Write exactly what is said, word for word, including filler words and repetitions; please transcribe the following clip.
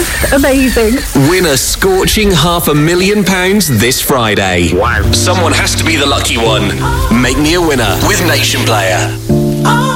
just amazing. Win a scorching half a million pounds this Friday. Wow. Someone has to be the lucky one. Make me a winner with Nation Player.